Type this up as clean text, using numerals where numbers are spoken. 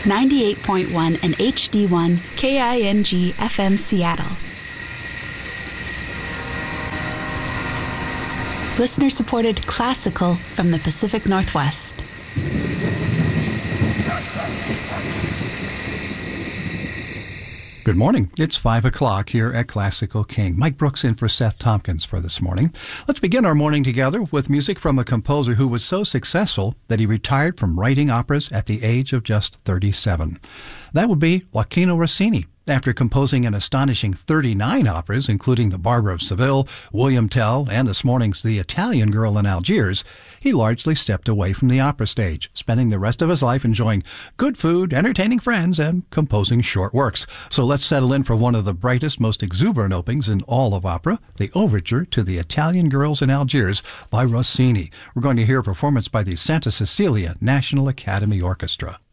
98.1 and HD1 KING FM Seattle. Listener-supported classical from the Pacific Northwest. Good morning. It's 5 o'clock here at Classical King. Mike Brooks in for Seth Tompkins for this morning. Let's begin our morning together with music from a composer who was so successful that he retired from writing operas at the age of just 37. That would be Gioachino Rossini. After composing an astonishing 39 operas, including The Barber of Seville, William Tell, and this morning's The Italian Girl in Algiers, he largely stepped away from the opera stage, spending the rest of his life enjoying good food, entertaining friends, and composing short works. So let's settle in for one of the brightest, most exuberant openings in all of opera, the overture to The Italian Girls in Algiers by Rossini. We're going to hear a performance by the Santa Cecilia National Academy Orchestra.